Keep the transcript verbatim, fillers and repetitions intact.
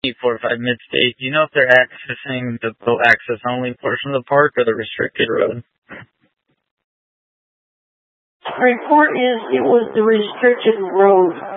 four five Midstate. Do you know if they're accessing the boat access only portion of the park or the restricted road? Report is it was the restricted road.